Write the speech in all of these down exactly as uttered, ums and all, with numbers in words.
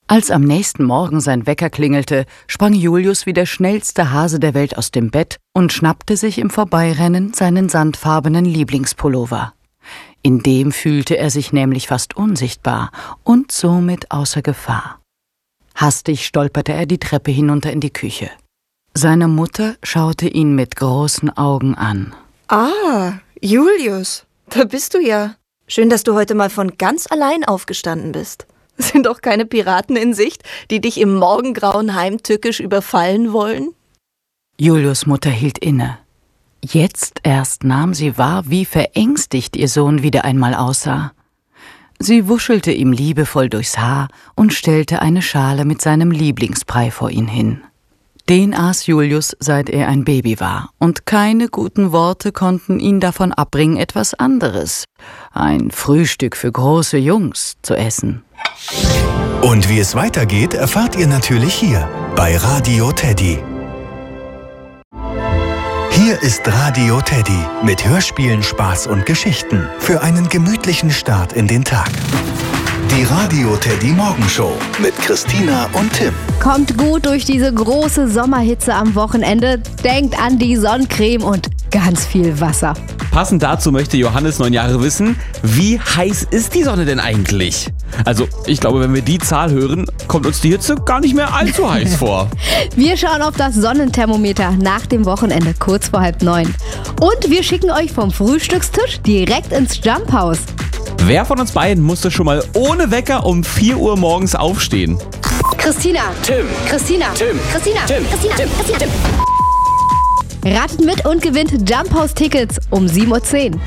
Als am nächsten Morgen sein Wecker klingelte, sprang Julius wie der schnellste Hase der Welt aus dem Bett und schnappte sich im Vorbeirennen seinen sandfarbenen Lieblingspullover. In dem fühlte er sich nämlich fast unsichtbar und somit außer Gefahr. Hastig stolperte er die Treppe hinunter in die Küche. Seine Mutter schaute ihn mit großen Augen an. Ah, Julius, da bist du ja. Schön, dass du heute mal von ganz allein aufgestanden bist. Sind doch keine Piraten in Sicht, die dich im Morgengrauen heimtückisch überfallen wollen? Julius' Mutter hielt inne. Jetzt erst nahm sie wahr, wie verängstigt ihr Sohn wieder einmal aussah. Sie wuschelte ihm liebevoll durchs Haar und stellte eine Schale mit seinem Lieblingsbrei vor ihn hin. Den aß Julius, seit er ein Baby war, und keine guten Worte konnten ihn davon abbringen, etwas anderes, ein Frühstück für große Jungs, zu essen. Und wie es weitergeht, erfahrt ihr natürlich hier bei Radio Teddy. Hier ist Radio Teddy mit Hörspielen, Spaß und Geschichten für einen gemütlichen Start in den Tag. Die Radio Teddy Morgenshow mit Christina und Tim. Kommt gut durch diese große Sommerhitze am Wochenende. Denkt an die Sonnencreme und ganz viel Wasser. Passend dazu möchte Johannes neun Jahre wissen, wie heiß ist die Sonne denn eigentlich? Also, ich glaube, wenn wir die Zahl hören, kommt uns die Hitze gar nicht mehr allzu heiß vor. Wir schauen auf das Sonnenthermometer nach dem Wochenende kurz vor halb neun. Und wir schicken euch vom Frühstückstisch direkt ins Jumphaus. Wer von uns beiden musste schon mal ohne Wecker um vier Uhr morgens aufstehen? Christina. Tim. Christina. Tim. Christina. Tim. Christina. Tim. Christina. Tim. Ratet mit und gewinnt Jumphaus-Tickets um sieben Uhr zehn.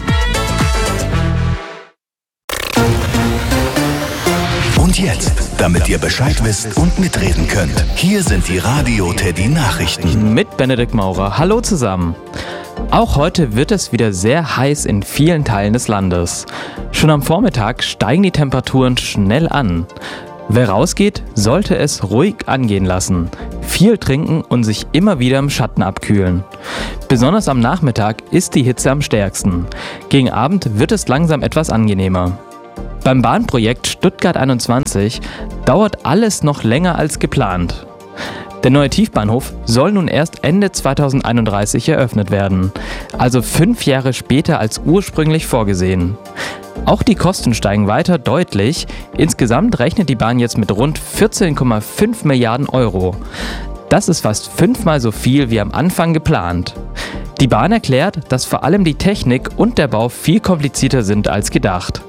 Und jetzt, damit ihr Bescheid wisst und mitreden könnt, hier sind die Radio Teddy Nachrichten. Mit Benedikt Maurer. Hallo zusammen. Auch heute wird es wieder sehr heiß in vielen Teilen des Landes. Schon am Vormittag steigen die Temperaturen schnell an. Wer rausgeht, sollte es ruhig angehen lassen. Viel trinken und sich immer wieder im Schatten abkühlen. Besonders am Nachmittag ist die Hitze am stärksten. Gegen Abend wird es langsam etwas angenehmer. Beim Bahnprojekt Stuttgart einundzwanzig dauert alles noch länger als geplant. Der neue Tiefbahnhof soll nun erst Ende zweitausendeinunddreißig eröffnet werden, also fünf Jahre später als ursprünglich vorgesehen. Auch die Kosten steigen weiter deutlich. Insgesamt rechnet die Bahn jetzt mit rund vierzehn Komma fünf Milliarden Euro. Das ist fast fünfmal so viel wie am Anfang geplant. Die Bahn erklärt, dass vor allem die Technik und der Bau viel komplizierter sind als gedacht.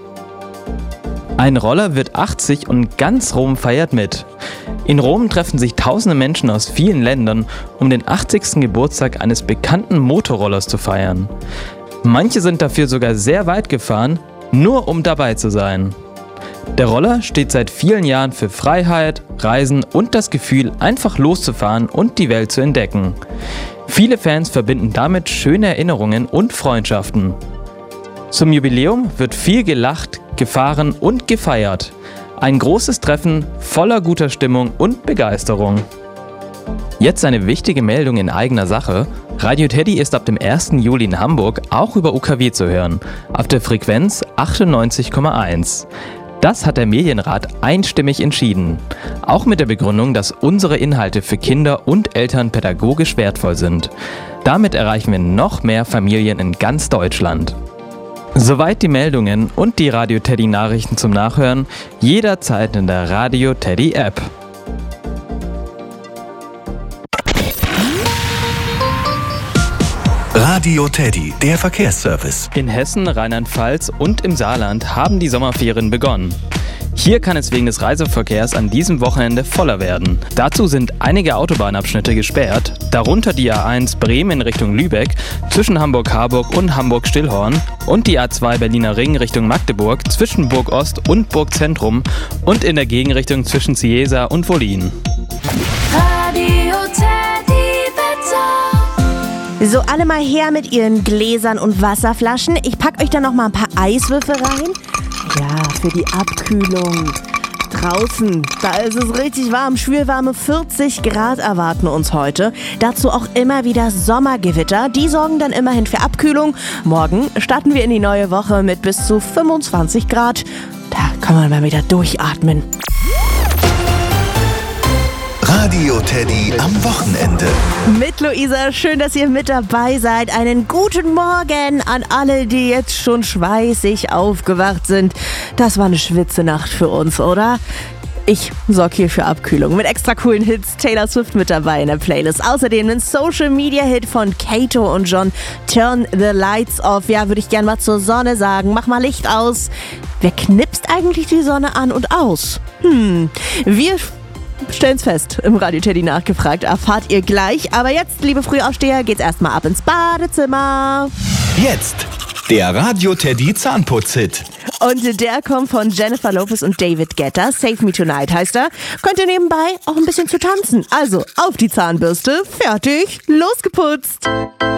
Ein Roller wird achtzig und ganz Rom feiert mit. In Rom treffen sich tausende Menschen aus vielen Ländern, um den achtzigsten Geburtstag eines bekannten Motorrollers zu feiern. Manche sind dafür sogar sehr weit gefahren, nur um dabei zu sein. Der Roller steht seit vielen Jahren für Freiheit, Reisen und das Gefühl, einfach loszufahren und die Welt zu entdecken. Viele Fans verbinden damit schöne Erinnerungen und Freundschaften. Zum Jubiläum wird viel gelacht, gefahren und gefeiert. Ein großes Treffen voller guter Stimmung und Begeisterung. Jetzt eine wichtige Meldung in eigener Sache. Radio Teddy ist ab dem ersten Juli in Hamburg auch über U K W zu hören, auf der Frequenz achtundneunzig Komma eins. Das hat der Medienrat einstimmig entschieden. Auch mit der Begründung, dass unsere Inhalte für Kinder und Eltern pädagogisch wertvoll sind. Damit erreichen wir noch mehr Familien in ganz Deutschland. Soweit die Meldungen und die Radio Teddy Nachrichten zum Nachhören, jederzeit in der Radio Teddy App. Radio Teddy, der Verkehrsservice. In Hessen, Rheinland-Pfalz und im Saarland haben die Sommerferien begonnen. Hier kann es wegen des Reiseverkehrs an diesem Wochenende voller werden. Dazu sind einige Autobahnabschnitte gesperrt, darunter die A eins Bremen in Richtung Lübeck zwischen Hamburg-Harburg und Hamburg-Stillhorn und die A zwei Berliner Ring Richtung Magdeburg zwischen Burg-Ost und Burg-Zentrum und in der Gegenrichtung zwischen Ciesa und Wollin. Radio Teddy Wetter. So, alle mal her mit ihren Gläsern und Wasserflaschen. Ich pack euch da noch mal ein paar Eiswürfel rein. Ja, für die Abkühlung. Draußen, da ist es richtig warm. Schwülwarme vierzig Grad erwarten uns heute. Dazu auch immer wieder Sommergewitter. Die sorgen dann immerhin für Abkühlung. Morgen starten wir in die neue Woche mit bis zu fünfundzwanzig Grad. Da kann man mal wieder durchatmen. Radio Teddy am Wochenende. Mit Luisa, schön, dass ihr mit dabei seid. Einen guten Morgen an alle, die jetzt schon schweißig aufgewacht sind. Das war eine Schwitzenacht für uns, oder? Ich sorge hier für Abkühlung mit extra coolen Hits. Taylor Swift mit dabei in der Playlist. Außerdem ein Social-Media-Hit von Kato und John, Turn the Lights Off. Ja, würde ich gern mal zur Sonne sagen. Mach mal Licht aus. Wer knipst eigentlich die Sonne an und aus? Hm, wir stellen's fest. Im Radio Teddy nachgefragt. Erfahrt ihr gleich. Aber jetzt, liebe Frühaufsteher, geht's erstmal ab ins Badezimmer. Jetzt der Radio Teddy Zahnputz-Hit. Und der kommt von Jennifer Lopez und David Guetta. Save Me Tonight heißt er. Könnt ihr nebenbei auch ein bisschen zu tanzen. Also auf die Zahnbürste, fertig, losgeputzt.